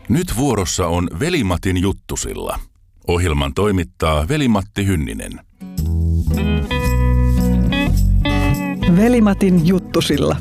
Nyt vuorossa on Veli-Matin juttusilla. Ohjelman toimittaa Veli-Matti Hynninen. Veli-Matin juttusilla.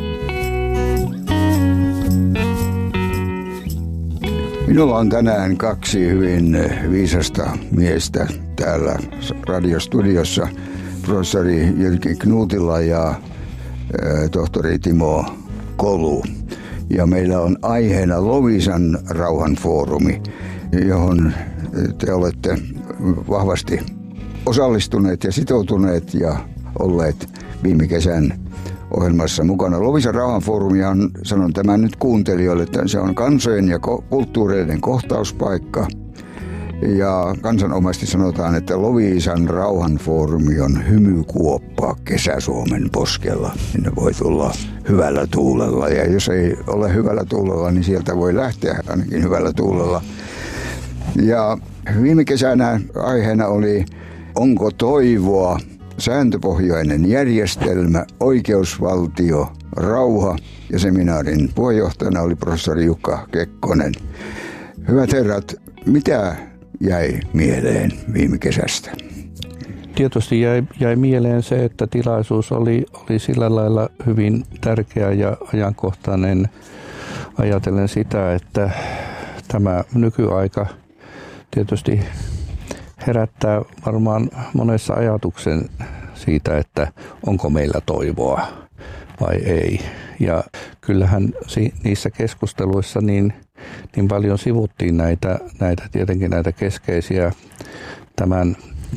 Minulla on tänään kaksi hyvin viisasta miestä täällä radiostudiossa. Professori Jyrki Knuutila ja tohtori Timo Kolu. Ja meillä on aiheena Loviisan rauhanfoorumi, johon te olette vahvasti osallistuneet ja sitoutuneet ja olleet viime kesän ohjelmassa mukana. Loviisan rauhanfoorumi on, sanon tämän nyt kuuntelijoille, että se on kansojen ja kulttuureiden kohtauspaikka. Ja kansanomaisesti sanotaan, että Loviisan rauhanfoorumi on hymykuoppa Kesä-Suomen poskella. Sinne voi tulla hyvällä tuulella, ja jos ei ole hyvällä tuulella, niin sieltä voi lähteä ainakin hyvällä tuulella. Ja viime kesänä aiheena oli Onko toivoa? Sääntöpohjainen järjestelmä, oikeusvaltio, rauha, ja seminaarin puheenjohtajana oli professori Jukka Kekkonen. Hyvät herrat, mitä jäi mieleen viime kesästä? Tietysti jäi mieleen se, että tilaisuus oli sillä lailla hyvin tärkeä ja ajankohtainen ajatellen sitä, että tämä nykyaika tietysti herättää varmaan monessa ajatuksen siitä, että onko meillä toivoa vai ei. Ja kyllähän niissä keskusteluissa niin paljon sivuttiin tietenkin näitä keskeisiä tämän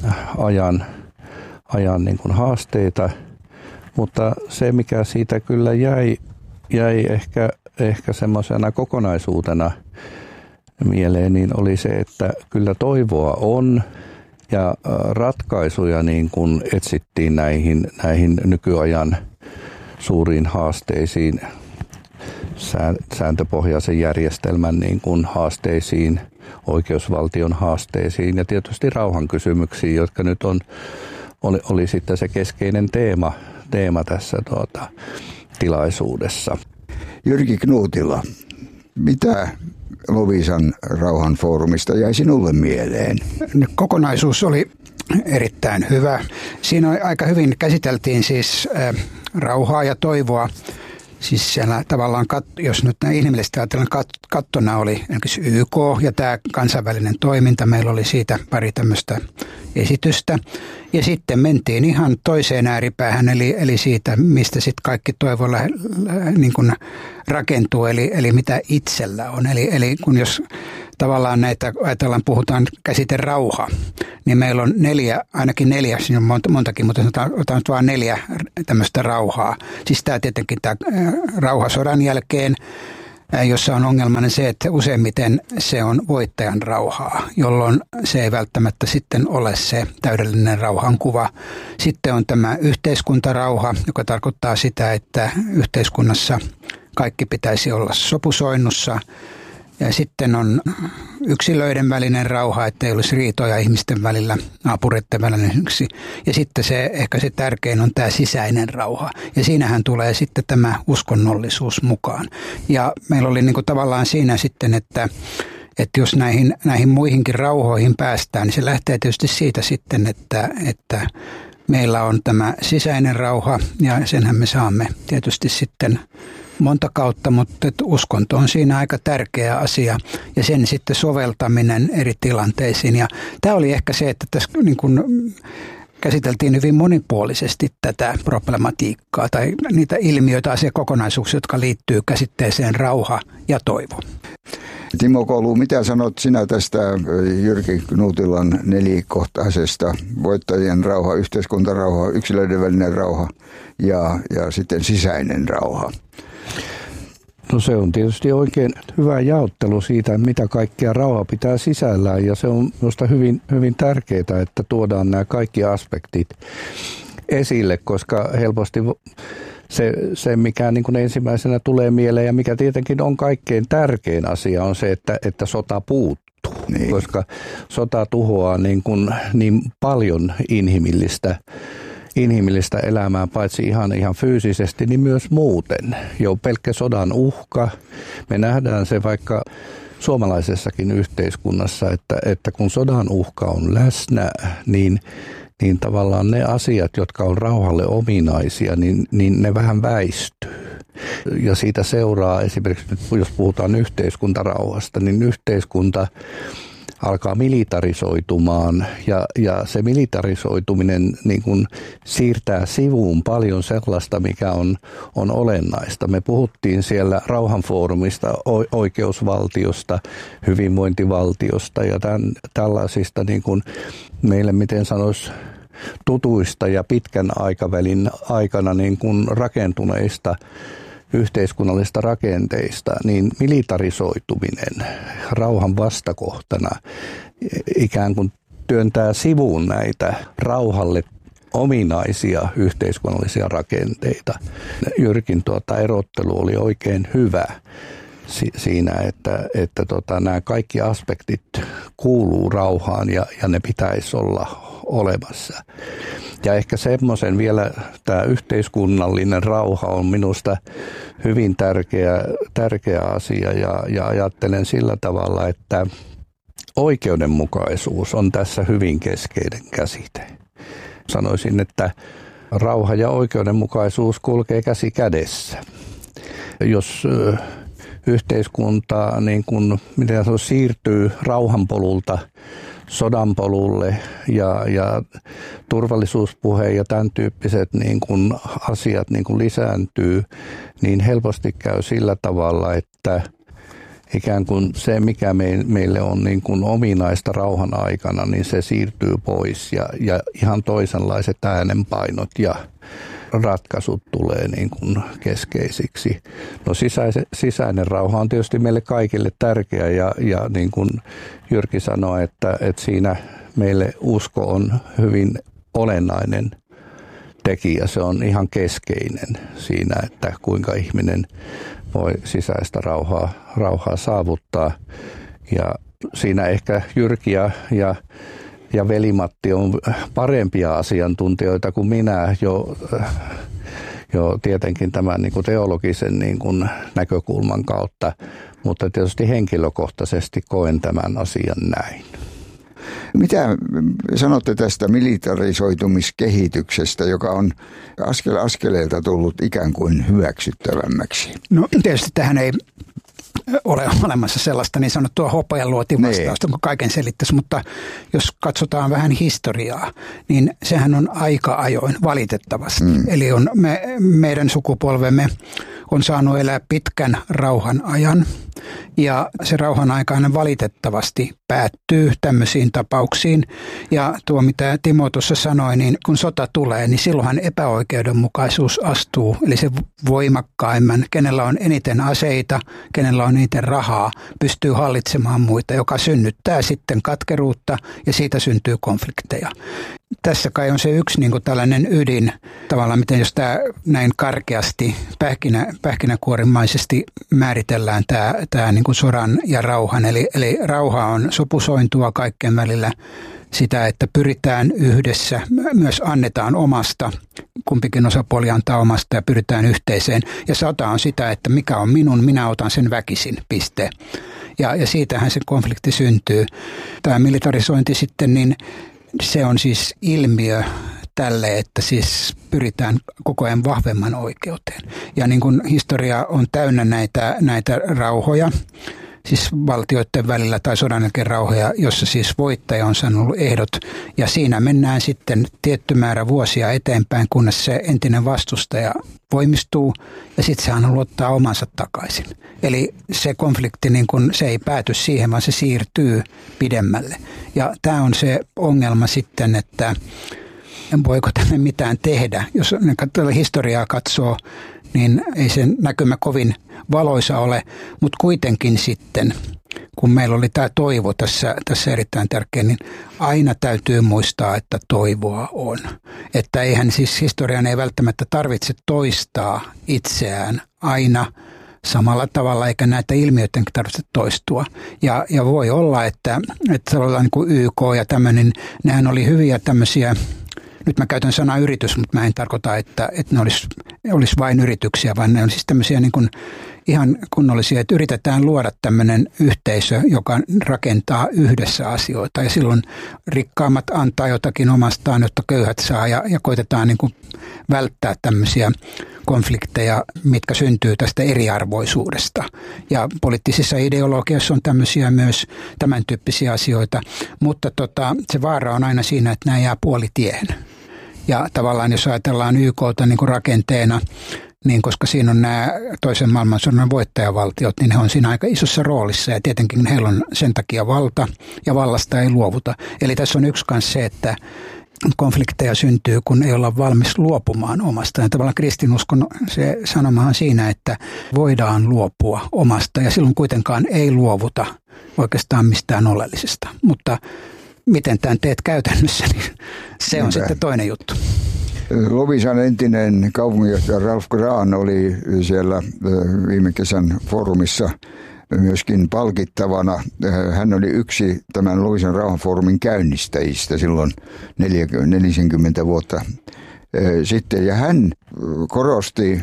ajan niin kuin haasteita, mutta se mikä siitä kyllä jäi ehkä semmoisena kokonaisuutena mieleen, niin oli se, että kyllä toivoa on ja ratkaisuja niin kuin etsittiin näihin nykyajan suuriin haasteisiin, sääntöpohjaisen järjestelmän niin kuin haasteisiin, oikeusvaltion haasteisiin ja tietysti rauhankysymyksiin, jotka nyt oli sitten se keskeinen teema tässä tilaisuudessa. Jyrki Knuutila, mitä Loviisan rauhanfoorumista jäi sinulle mieleen? Kokonaisuus oli erittäin hyvä. Siinä aika hyvin käsiteltiin siis rauhaa ja toivoa. Siis siellä tavallaan, jos nyt näin inhimillisesti ajatellaan, kattona oli YK ja tämä kansainvälinen toiminta. Meillä oli siitä pari tämmöistä esitystä. Ja sitten mentiin ihan toiseen ääripäähän, eli siitä, mistä sitten kaikki toivo niin kuin rakentuu, eli mitä itsellä on. Eli kun jos tavallaan näitä ajatellaan, puhutaan käsite rauha, niin meillä on ainakin neljä, siinä on montakin, mutta otan nyt vaan 4 tämmöistä rauhaa. Siis tämä tietenkin tämä rauha sodan jälkeen, jossa on ongelmana se, että useimmiten se on voittajan rauhaa, jolloin se ei välttämättä sitten ole se täydellinen rauhankuva. Sitten on tämä yhteiskuntarauha, joka tarkoittaa sitä, että yhteiskunnassa kaikki pitäisi olla sopusoinnussa. Ja sitten on yksilöiden välinen rauha, ettei olisi riitoja ihmisten välillä, naapureiden välillä yksi. Ja sitten ehkä se tärkein on tämä sisäinen rauha. Ja siinähän tulee sitten tämä uskonnollisuus mukaan. Ja meillä oli niin kuin tavallaan siinä sitten, että jos näihin muihinkin rauhoihin päästään, niin se lähtee tietysti siitä sitten, että meillä on tämä sisäinen rauha ja senhän me saamme tietysti sitten monta kautta, mutta uskonto on siinä aika tärkeä asia ja sen sitten soveltaminen eri tilanteisiin. Ja tämä oli ehkä se, että tässä niin kuin käsiteltiin hyvin monipuolisesti tätä problematiikkaa tai niitä ilmiöitä, asiakokonaisuuksia, jotka liittyy käsitteeseen rauha ja toivo. Timo Kolu, mitä sanot sinä tästä Jyrki Knuutilan nelikohtaisesta voittajien rauha, yhteiskuntarauha, yksilöiden välinen rauha ja sitten sisäinen rauha? No se on tietysti oikein hyvä jaottelu siitä, mitä kaikkea rauha pitää sisällään ja se on minusta hyvin, hyvin tärkeää, että tuodaan nämä kaikki aspektit esille, koska helposti se mikä niin kuin ensimmäisenä tulee mieleen ja mikä tietenkin on kaikkein tärkein asia on se, että sota puuttuu, niin. Koska sota tuhoaa niin paljon inhimillistä elämää, paitsi ihan fyysisesti, niin myös muuten. Jo pelkkä sodan uhka. Me nähdään se vaikka suomalaisessakin yhteiskunnassa, että kun sodan uhka on läsnä, niin tavallaan ne asiat, jotka on rauhalle ominaisia, niin ne vähän väistyy. Ja siitä seuraa esimerkiksi, jos puhutaan yhteiskuntarauhasta, niin yhteiskunta alkaa militarisoitumaan ja se militarisoituminen niin kuin siirtää sivuun paljon sellaista, mikä on olennaista. Me puhuttiin siellä rauhanfoorumista, oikeusvaltiosta, hyvinvointivaltiosta ja tällaisista niin kuin meille, miten sanoisi, tutuista ja pitkän aikavälin aikana niin kuin rakentuneista yhteiskunnallisista rakenteista, niin militarisoituminen rauhan vastakohtana ikään kuin työntää sivuun näitä rauhalle ominaisia yhteiskunnallisia rakenteita. Jyrkin erottelu oli oikein hyvä siinä, että nämä kaikki aspektit kuuluu rauhaan ja ne pitäisi olla olemassa. Ja ehkä semmoisen vielä tämä yhteiskunnallinen rauha on minusta hyvin tärkeä asia ja ajattelen sillä tavalla, että oikeudenmukaisuus on tässä hyvin keskeinen käsite. Sanoisin, että rauha ja oikeudenmukaisuus kulkee käsi kädessä. Jos yhteiskunta niin miten siirtyy rauhan polulta sodan polulle ja turvallisuuspuhe ja tämän tyyppiset niin kuin asiat niin kuin lisääntyy, niin helposti käy sillä tavalla, että ikään kuin se, mikä meille on niin kuin ominaista rauhan aikana, niin se siirtyy pois ja ihan toisenlaiset äänenpainot ja ratkaisut tulee niin kuin keskeisiksi. No sisäinen rauha on tietysti meille kaikille tärkeä ja niin kuin Jyrki sanoi, että siinä meille usko on hyvin olennainen tekijä. Se on ihan keskeinen siinä, että kuinka ihminen voi sisäistä rauhaa saavuttaa. Ja siinä ehkä Jyrki ja Veli-Matti on parempia asiantuntijoita kuin minä jo tietenkin tämän niin kuin teologisen niin kuin näkökulman kautta, mutta tietysti henkilökohtaisesti koen tämän asian näin. Mitä sanotte tästä militarisoitumiskehityksestä, joka on askel askeleelta tullut ikään kuin hyväksyttävämmäksi? No tietysti tähän ei ole olemassa sellaista niin sanottua hopealuotivastausta, kun kaiken selittäisi, mutta jos katsotaan vähän historiaa, niin sehän on aika ajoin valitettavasti. Eli meidän sukupolvemme on saanut elää pitkän rauhan ajan ja se rauhan aikainen valitettavasti päättyy tämmöisiin tapauksiin. Ja tuo mitä Timo tuossa sanoi, niin kun sota tulee, niin silloinhan epäoikeudenmukaisuus astuu. Eli se voimakkaimman, kenellä on eniten aseita, kenellä on eniten rahaa, pystyy hallitsemaan muita, joka synnyttää sitten katkeruutta ja siitä syntyy konflikteja. Tässä kai on se yksi niin kuin tällainen ydin, tavallaan miten jos tämä näin karkeasti, pähkinäkuorimaisesti määritellään tämä niin kuin sodan ja rauhan. Eli rauha on sopusointua kaikkien välillä sitä, että pyritään yhdessä, myös annetaan omasta, kumpikin osapuoli antaa omasta ja pyritään yhteiseen. Ja sota on sitä, että mikä on minä otan sen väkisin, piste. Ja siitähän se konflikti syntyy. Tämä militarisointi sitten, niin se on siis ilmiö tälle, että siis pyritään koko ajan vahvemman oikeuteen. Ja niin kuin historia on täynnä näitä rauhoja, siis valtioiden välillä tai sodan jälkeen rauhoja, jossa siis voittaja on saanut ehdot. Ja siinä mennään sitten tietty määrä vuosia eteenpäin, kunnes se entinen vastustaja voimistuu ja sitten se haluaa ottaa omansa takaisin. Eli se konflikti, niin kun, se ei pääty siihen, vaan se siirtyy pidemmälle. Ja tämä on se ongelma sitten, että voiko tänne mitään tehdä. Jos historiaa katsoo, niin ei sen näkymä kovin valoisa ole, mutta kuitenkin sitten, kun meillä oli tämä toivo tässä erittäin tärkeä, niin aina täytyy muistaa, että toivoa on. Että eihän siis historian ei välttämättä tarvitse toistaa itseään aina samalla tavalla, eikä näitä ilmiöidenkin tarvitse toistua. Ja voi olla, että niin kuin YK ja tämmöinen, nehän oli hyviä tämmöisiä. Nyt mä käytän sanaa yritys, mutta mä en tarkoita, että ne olisi vain yrityksiä, vaan ne on siis tämmöisiä niin kuin ihan kunnollisia, että yritetään luoda tämmöinen yhteisö, joka rakentaa yhdessä asioita ja silloin rikkaammat antaa jotakin omastaan, jotta köyhät saa ja koitetaan niin kuin välttää tämmöisiä konflikteja, mitkä syntyy tästä eriarvoisuudesta. Ja poliittisissa ideologiassa on tämmöisiä myös tämän tyyppisiä asioita, mutta se vaara on aina siinä, että nämä jää puolitiehen. Ja tavallaan jos ajatellaan YK:ta niin kuin rakenteena, niin koska siinä on nämä toisen maailmansodan voittajavaltiot, niin he on siinä aika isossa roolissa ja tietenkin heillä on sen takia valta ja vallasta ei luovuta. Eli tässä on yksi kanssa se, että konflikteja syntyy, kun ei olla valmis luopumaan omasta. Ja tavallaan kristinuskon se sanomahan siinä, että voidaan luopua omasta ja silloin kuitenkaan ei luovuta oikeastaan mistään oleellisesta. Mutta miten tämän teet käytännössä, niin se on sitten toinen juttu. Loviisan entinen kaupunginjohtaja Ralph Grahn oli siellä viime kesän foorumissa myöskin palkittavana. Hän oli yksi tämän Loviisan rauhanfoorumin käynnistäjistä silloin 40 vuotta sitten. Ja hän korosti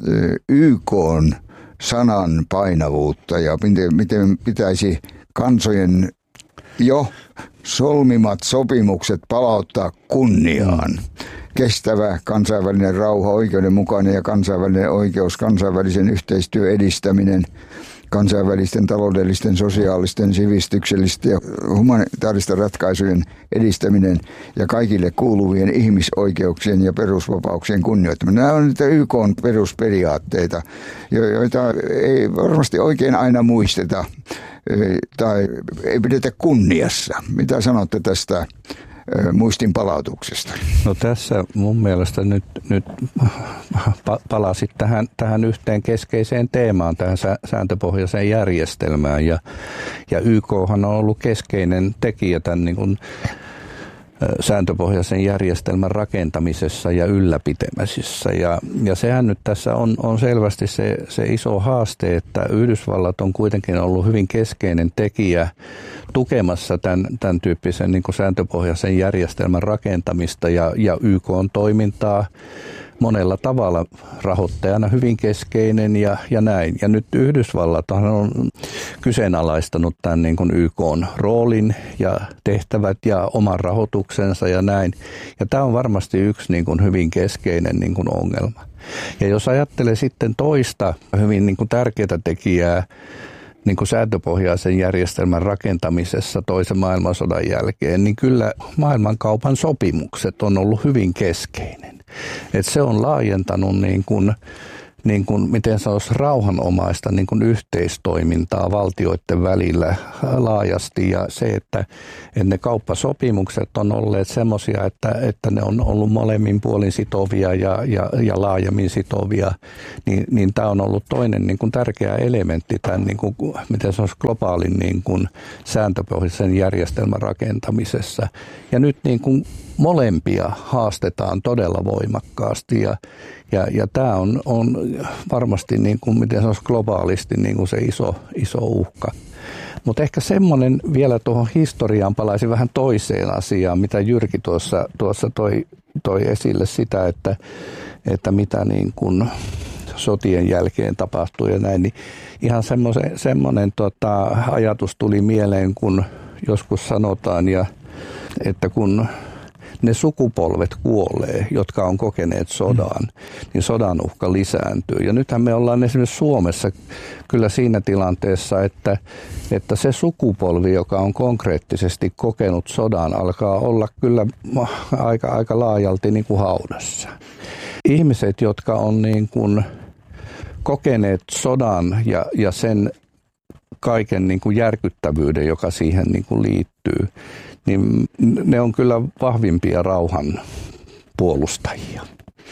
YK:n sanan painavuutta ja miten pitäisi kansojen jo solmimat sopimukset palauttaa kunniaan. Kestävä kansainvälinen rauha, oikeudenmukainen ja kansainvälinen oikeus, kansainvälisen yhteistyön edistäminen, kansainvälisten taloudellisten, sosiaalisten, sivistyksellisten ja humanitaaristen ratkaisujen edistäminen ja kaikille kuuluvien ihmisoikeuksien ja perusvapauksien kunnioittaminen. Nämä on niitä YK:n perusperiaatteita, joita ei varmasti oikein aina muisteta tai ei pidetä kunniassa. Mitä sanotte tästä muistin palautuksesta? No tässä mun mielestä nyt palasit tähän yhteen keskeiseen teemaan, tähän sääntöpohjaiseen järjestelmään ja YKhan on ollut keskeinen tekijä tämän niin kuin sääntöpohjaisen järjestelmän rakentamisessa ja ylläpitämisessä. Ja sehän nyt tässä on selvästi se iso haaste, että Yhdysvallat on kuitenkin ollut hyvin keskeinen tekijä tukemassa tämän tyyppisen niin kuin sääntöpohjaisen järjestelmän rakentamista ja YK:n toimintaa monella tavalla rahoittajana hyvin keskeinen ja näin. Ja nyt Yhdysvallat on kyseenalaistanut tämän niin kuin YK:n roolin ja tehtävät ja oman rahoituksensa ja näin. Ja tämä on varmasti yksi niin kuin hyvin keskeinen niin kuin ongelma. Ja jos ajattelee sitten toista hyvin niin kuin tärkeää tekijää niin kuin sääntöpohjaisen järjestelmän rakentamisessa toisen maailmansodan jälkeen, niin kyllä maailmankaupan sopimukset on ollut hyvin keskeinen. Että se on laajentanut niin kuin miten se olisi rauhanomaista niin kuin yhteistoimintaa valtioiden välillä laajasti ja se, että ne kauppasopimukset on olleet semmoisia, että ne on ollut molemmin puolin sitovia ja laajemmin sitovia, niin tämä on ollut toinen niin kuin tärkeä elementti tämän niin kuin, miten se olisi globaalin niin kuin sääntöpohjaisen järjestelmän rakentamisessa. Ja nyt niin kuin molempia haastetaan todella voimakkaasti ja tämä on varmasti niin kuin, miten se olisi globaalisti niin kuin se iso uhka. Mutta ehkä semmoinen vielä tuohon historiaan palaisin vähän toiseen asiaan, mitä Jyrki tuossa toi esille sitä, että mitä niin kuin sotien jälkeen tapahtui ja näin, niin ihan semmoinen ajatus tuli mieleen, kun joskus sanotaan, että kun ne sukupolvet kuolee, jotka on kokeneet sodan, niin sodan uhka lisääntyy. Ja nythän me ollaan esimerkiksi Suomessa kyllä siinä tilanteessa, että se sukupolvi, joka on konkreettisesti kokenut sodan, alkaa olla kyllä aika laajalti niin kuin haudassa. Ihmiset, jotka on niin kuin kokeneet sodan ja sen kaiken niin kuin järkyttävyyden, joka siihen niin kuin liittyy, niin ne on kyllä vahvimpia rauhan puolustajia.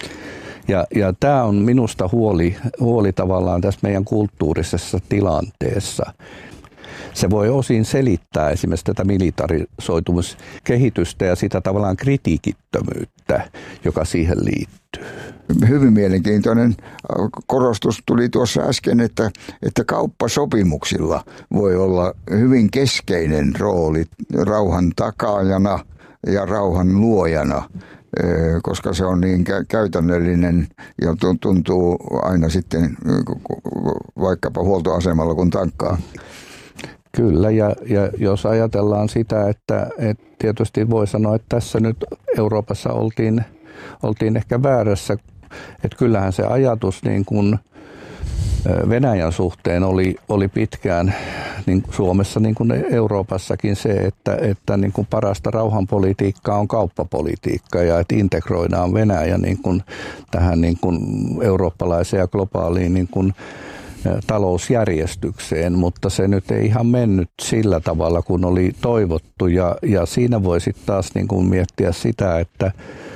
Ja tämä on minusta huoli tavallaan tässä meidän kulttuurisessa tilanteessa. Se voi osin selittää esimerkiksi tätä militarisoitumiskehitystä ja sitä tavallaan kritiikittömyyttä, joka siihen liittyy. Hyvin mielenkiintoinen korostus tuli tuossa äsken, että kauppasopimuksilla voi olla hyvin keskeinen rooli rauhan takaajana ja rauhan luojana. koska se on niin käytännöllinen ja tuntuu aina sitten vaikkapa huoltoasemalla kun tankkaa. Kyllä, ja jos ajatellaan sitä, että tietysti voi sanoa, että tässä nyt Euroopassa oltiin ehkä väärässä, että kyllähän se ajatus niin kuin Venäjän suhteen oli pitkään niin Suomessa niin kuin Euroopassakin se, että niin kuin parasta rauhanpolitiikkaa on kauppapolitiikka ja että integroidaan Venäjä niin kuin tähän niin kuin eurooppalaiseen ja globaaliin niin kuin talousjärjestykseen, mutta se nyt ei ihan mennyt sillä tavalla, kun oli toivottu ja siinä voi sitten taas niin kuin miettiä sitä, että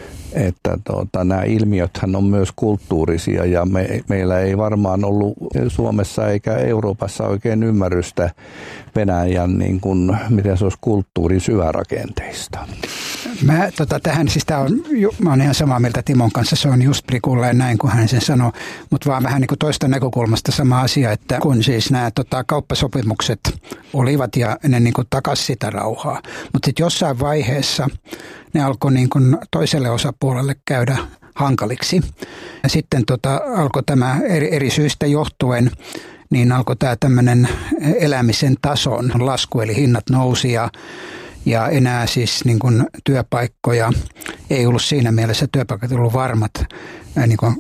nämä ilmiöthän on myös kulttuurisia ja meillä ei varmaan ollut Suomessa eikä Euroopassa oikein ymmärrystä Venäjän, niin kuin, miten se olisi kulttuurin syvärakenteista. Tähän, siis mä olen ihan samaa mieltä Timon kanssa, se on just prikulleen näin kuin hän sen sanoi, mutta vaan vähän niin kuin toista näkökulmasta sama asia, että kun siis nämä kauppasopimukset olivat ja ne niin kuin takasi sitä rauhaa, mutta sitten jossain vaiheessa ne alkoi niin kuin toiselle osapuolelle käydä hankaliksi. Ja sitten alkoi tämä eri syistä johtuen, niin alkoi tämä tämmöinen elämisen tason lasku, eli hinnat nousi ja enää siis niin kuin työpaikkoja ei ollut siinä mielessä, työpaikat ollut varmat, niin kuin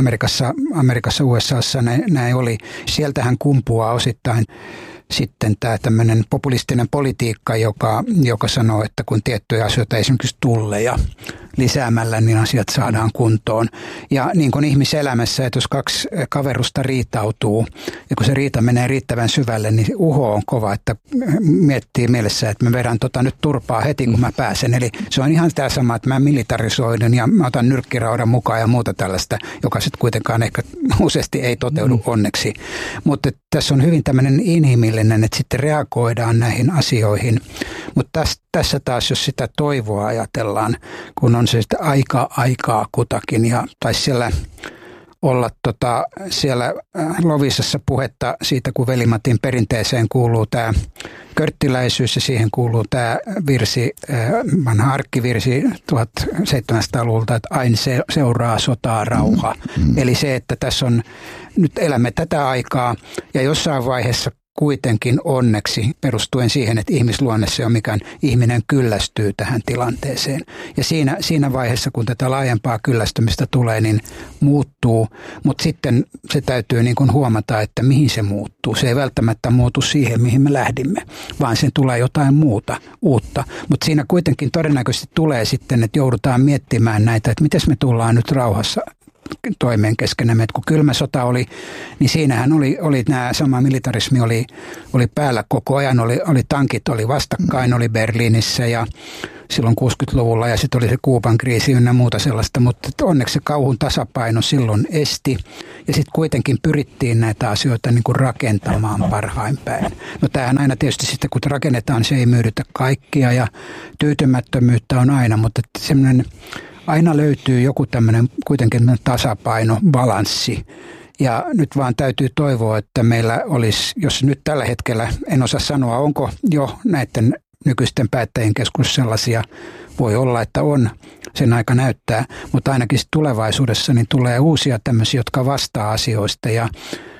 Amerikassa, USAssa näin oli. Sieltähän kumpuaa osittain sitten tämä tämmöinen populistinen politiikka, joka sanoo, että kun tiettyjä asioita esimerkiksi tulleja lisäämällä, niin asiat saadaan kuntoon. Ja niin kuin ihmiselämässä, että jos kaksi kaverusta riitautuu ja kun se riita menee riittävän syvälle, niin uho on kova, että miettii mielessä, että mä vedän nyt turpaa heti, kun mä pääsen. Eli se on ihan tämä sama, että mä militarisoidun ja mä otan nyrkkiraudan mukaan ja muuta tällaista, joka sitten kuitenkaan ehkä useasti ei toteudu onneksi. Mutta tässä on hyvin tämmöinen inhimillinen, että sitten reagoidaan näihin asioihin. Mutta tässä taas, jos sitä toivoa ajatellaan, kun on se sitten aikaa kutakin ja taisi siellä olla siellä Loviisassa puhetta siitä, kun Veli-Matin perinteeseen kuuluu tämä körttiläisyys ja siihen kuuluu tämä virsi, vanha arkkivirsi 1700-luvulta, että aina seuraa sotaa rauha. Eli se, että tässä on, nyt elämme tätä aikaa ja jossain vaiheessa kuitenkin onneksi perustuen siihen, että ihmisluonne on mikään ihminen kyllästyy tähän tilanteeseen. Ja siinä vaiheessa, kun tätä laajempaa kyllästymistä tulee, niin muuttuu, mutta sitten se täytyy niin kuin huomata, että mihin se muuttuu. Se ei välttämättä muutu siihen, mihin me lähdimme, vaan sen tulee jotain uutta. Mutta siinä kuitenkin todennäköisesti tulee sitten, että joudutaan miettimään näitä, että miten me tullaan nyt rauhassa toimeen keskenämme. Kun kylmä sota oli, niin siinähän oli nämä sama militarismi oli päällä koko ajan. Oli tankit oli vastakkain, oli Berliinissä ja silloin 60-luvulla ja sitten oli se Kuuban kriisi ynnä muuta sellaista, mutta onneksi se kauhun tasapaino silloin esti ja sitten kuitenkin pyrittiin näitä asioita niin kuin rakentamaan parhain päin. No tämähän aina tietysti sitten kun rakennetaan, se ei myydytä kaikkia ja tyytymättömyyttä on aina, mutta semmoinen aina löytyy joku tämmöinen kuitenkin tasapaino, balanssi. Ja nyt vaan täytyy toivoa, että meillä olisi, jos nyt tällä hetkellä, en osaa sanoa, onko jo näiden nykyisten päättäjien keskuudessa sellaisia, voi olla, että on, sen aika näyttää, mutta ainakin tulevaisuudessa niin tulee uusia tämmöisiä, jotka vastaa asioista. Ja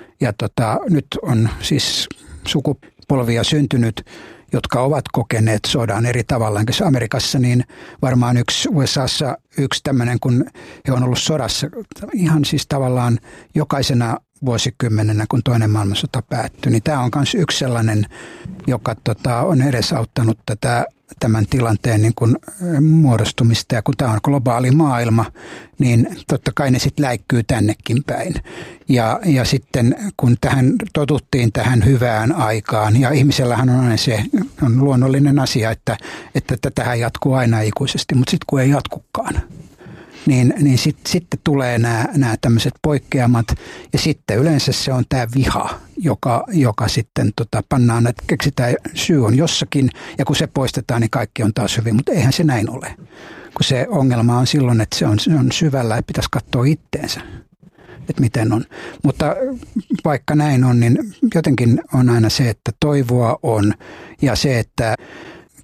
nyt on siis sukupolvia syntynyt, jotka ovat kokeneet sodan eri tavalla. Amerikassa niin varmaan USAssa yksi tämmöinen, kun he on ollut sodassa ihan siis tavallaan jokaisena vuosikymmenenä, kun toinen maailmansota päättyi. Niin tämä on myös yksi sellainen, joka on edesauttanut tämän tilanteen niin kuin muodostumista. Ja kun tämä on globaali maailma, niin totta kai ne sitten läikkyy tännekin päin. Ja sitten kun totuttiin tähän hyvään aikaan, ja ihmisellähän on aina se on luonnollinen asia, että tähän jatkuu aina ikuisesti, mutta sitten kun ei jatkukaan. Niin sitten tulee nämä tämmöiset poikkeamat ja sitten yleensä se on tämä viha, joka sitten pannaan, että keksitään syy on jossakin ja kun se poistetaan, niin kaikki on taas hyvin, mutta eihän se näin ole. Kun se ongelma on silloin, että se on syvällä ja pitäisi katsoa itteensä, että miten on. Mutta vaikka näin on, niin jotenkin on aina se, että toivoa on ja se, että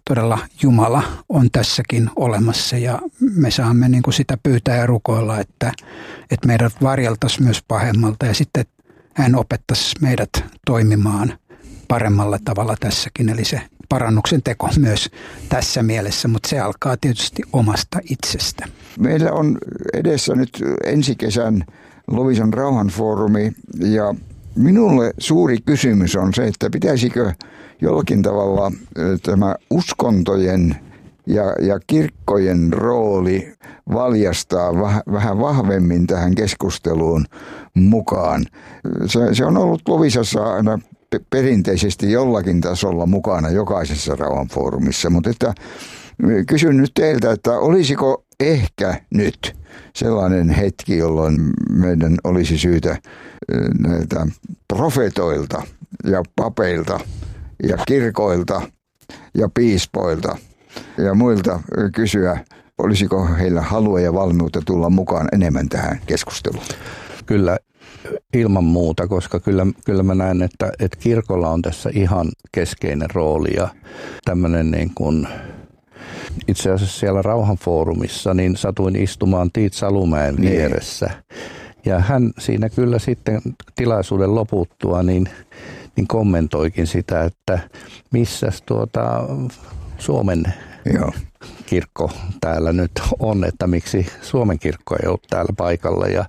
todella Jumala on tässäkin olemassa ja me saamme niin kuin sitä pyytää ja rukoilla, että meidät varjeltaisiin myös pahemmalta ja sitten hän opettaisi meidät toimimaan paremmalla tavalla tässäkin. Eli se parannuksen teko myös tässä mielessä, mutta se alkaa tietysti omasta itsestä. Meillä on edessä nyt ensi kesän Loviisan rauhanfoorumi ja minulle suuri kysymys on se, että pitäisikö jollakin tavalla tämä uskontojen ja kirkkojen rooli valjastaa vähän vahvemmin tähän keskusteluun mukaan. Se on ollut Loviisassa aina perinteisesti jollakin tasolla mukana jokaisessa rauhanfoorumissa, mutta että kysyn nyt teiltä, että olisiko ehkä nyt sellainen hetki, jolloin meidän olisi syytä näiltä profetoilta ja papeilta ja kirkoilta ja piispoilta ja muilta kysyä, olisiko heillä halua ja valmiutta tulla mukaan enemmän tähän keskusteluun? Kyllä ilman muuta, koska kyllä mä näen, että kirkolla on tässä ihan keskeinen rooli ja tämmöinen niin kuin itse asiassa siellä rauhanfoorumissa niin satuin istumaan Tiit Salumäen vieressä. Ja hän siinä kyllä sitten tilaisuuden loputtua niin kommentoikin sitä, että missäs Suomen kirkko täällä nyt on, että miksi Suomen kirkko ei ole täällä paikalla. Ja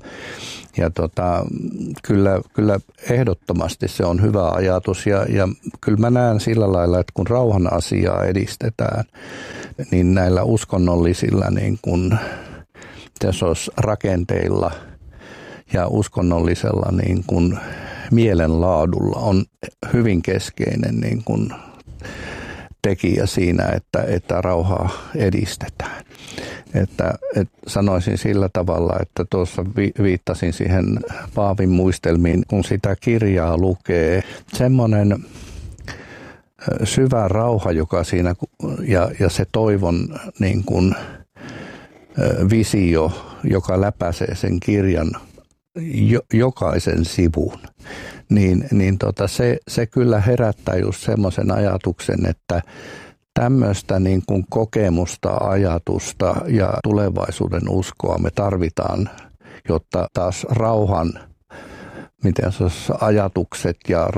kyllä ehdottomasti se on hyvä ajatus ja kyllä mä näen sillä lailla, että kun rauhan asiaa edistetään, niin näillä uskonnollisilla niin kuin rakenteilla ja uskonnollisella niin kuin mielenlaadulla on hyvin keskeinen niin kuin tekijä siinä, että rauhaa edistetään. Että sanoisin sillä tavalla, että tuossa viittasin siihen Paavin muistelmiin, kun sitä kirjaa lukee, semmoinen syvä rauha, joka siinä ja se toivon niin kuin visio, joka läpäisee sen kirjan jokaisen sivun, se kyllä herättää just semmoisen ajatuksen, että tämmöistä niin kuin kokemusta, ajatusta ja tulevaisuuden uskoa me tarvitaan, jotta taas rauhan, ajatukset ja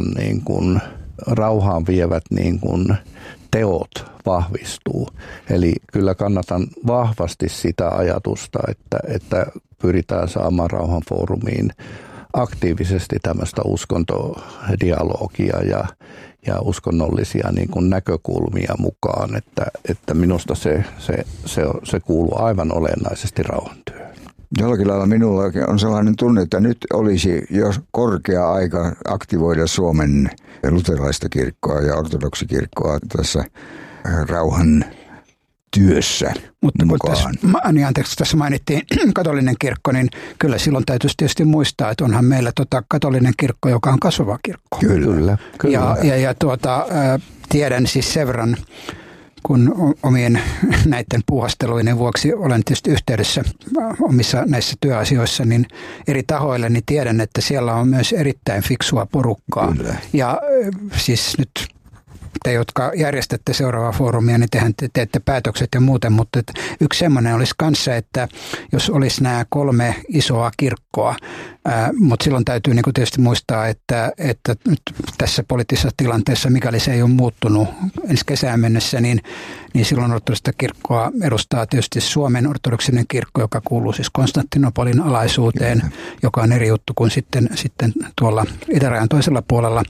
rauhaan vievät niin kuin teot vahvistuu. Eli kyllä kannatan vahvasti sitä ajatusta, että pyritään saamaan rauhanfoorumiin aktiivisesti tämmöistä uskontodialogia ja uskonnollisia niin kuin näkökulmia mukaan, että minusta se kuuluu aivan olennaisesti rauhantyöhön. Jollakin lailla minulla on sellainen tunne, että nyt olisi jo korkea aika aktivoida Suomen luterilaista kirkkoa ja ortodoksikirkkoa tässä rauhan työssä mukaan. Tässä mainittiin katolinen kirkko, niin kyllä silloin täytyisi tietysti muistaa, että onhan meillä katolinen kirkko, joka on kasvava kirkko. Kyllä. Ja tiedän siis sen verran, kun omien näiden puuhasteluiden vuoksi olen tietysti yhteydessä omissa näissä työasioissa, niin eri tahoille, niin tiedän, että siellä on myös erittäin fiksua porukkaa. Kyllä. Ja siis nyt te, jotka järjestätte seuraavaa foorumia, niin tehän teette päätökset ja muuten, mutta yksi semmoinen olisi kanssa, että jos olisi nämä 3 isoa kirkkoa, mutta silloin täytyy niin kuin tietysti muistaa, että nyt tässä poliittisessa tilanteessa, mikäli se ei ole muuttunut ensi kesään mennessä, niin silloin ortodoksista kirkkoa edustaa tietysti Suomen ortodoksinen kirkko, joka kuuluu siis Konstantinopolin alaisuuteen, joka on eri juttu kuin sitten tuolla itärajan toisella puolella,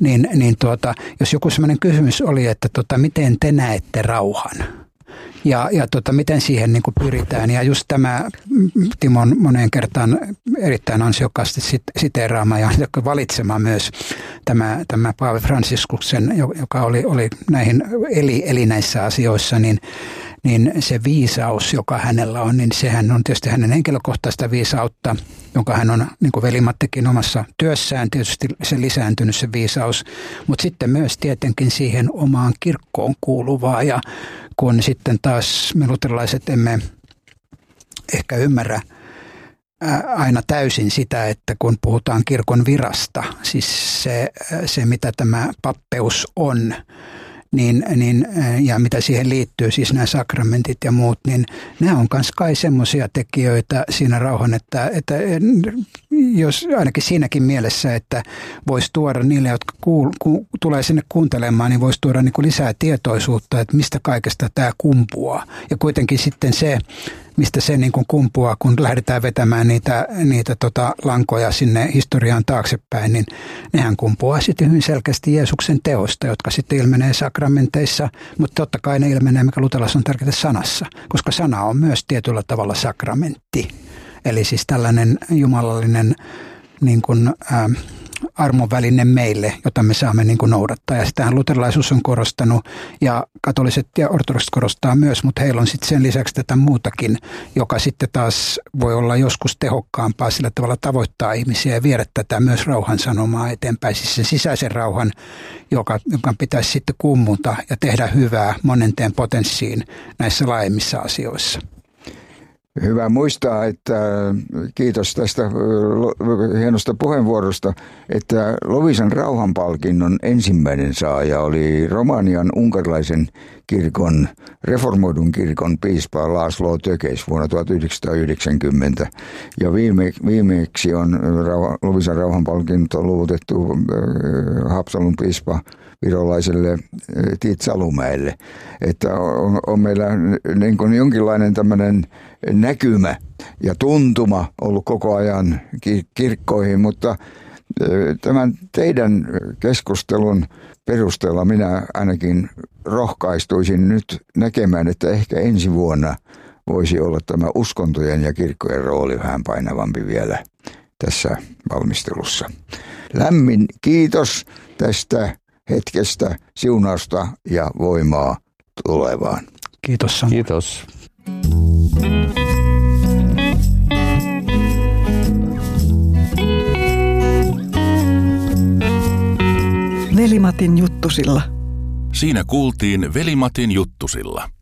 jos joku sellainen kysymys oli, että miten te näette rauhan? Ja miten siihen niin kuin pyritään. Ja just tämä Timon moneen kertaan erittäin ansiokkaasti siteeraama ja valitsema myös tämä Paavi Fransiskuksen, joka oli näihin eli näissä asioissa, niin se viisaus, joka hänellä on, niin sehän on tietysti hänen henkilökohtaista viisautta, jonka hän on, niin kuin veli-Mattikin omassa työssään, tietysti se lisääntynyt se viisaus, mutta sitten myös tietenkin siihen omaan kirkkoon kuuluvaa, ja kun sitten taas me luterilaiset emme ehkä ymmärrä aina täysin sitä, että kun puhutaan kirkon virasta, siis se mitä tämä pappeus on, ja mitä siihen liittyy, siis nämä sakramentit ja muut, niin nämä on myös kai semmoisia tekijöitä siinä rauhan, että jos ainakin siinäkin mielessä, että voisi tuoda niille, jotka tulee sinne kuuntelemaan, niin voisi tuoda niin kuin lisää tietoisuutta, että mistä kaikesta tämä kumpuaa. Ja kuitenkin sitten se, mistä se niin kuin kumpuaa, kun lähdetään vetämään niitä lankoja sinne historiaan taaksepäin, niin nehän kumpuaa sitten hyvin selkeästi Jeesuksen teosta, jotka sitten ilmenee sakramenteissa, mutta totta kai ne ilmenee, mikä luterilaisessa on tärkeää, sanassa, koska sana on myös tietyllä tavalla sakramentti. Eli siis tällainen jumalallinen niin kuin, armon väline meille, jota me saamme niin kuin noudattaa. Ja sitähän luterilaisuus on korostanut ja katoliset ja ortodokset korostaa myös, mutta heillä on sitten sen lisäksi tätä muutakin, joka sitten taas voi olla joskus tehokkaampaa sillä tavalla tavoittaa ihmisiä ja viedä tätä myös rauhan sanomaa eteenpäin. Siis sen sisäisen rauhan, joka pitäisi sitten kummuta ja tehdä hyvää monenteen potenssiin näissä laajemmissa asioissa. Hyvä muistaa, että kiitos tästä hienosta puheenvuorosta, että Loviisan rauhanpalkinnon ensimmäinen saaja oli Romanian unkarilaisen kirkon, reformoidun kirkon piispa László Tökés vuonna 1990. Ja viimeksi on Loviisan rauhanpalkinto luovutettu Haapsalun piispa virolaiselle Tiit Salumäelle. Että on meillä niin kuin jonkinlainen tämmöinen näkymä ja tuntuma ollut koko ajan kirkkoihin, mutta tämän teidän keskustelun perusteella minä ainakin rohkaistuisin nyt näkemään, että ehkä ensi vuonna voisi olla tämä uskontojen ja kirkkojen rooli vähän painavampi vielä tässä valmistelussa. Lämmin kiitos tästä hetkestä, siunausta ja voimaa tulevaan. Kiitos Samuel. Kiitos. Veli-Matin juttusilla. Siinä kuultiin Veli-Matin juttusilla.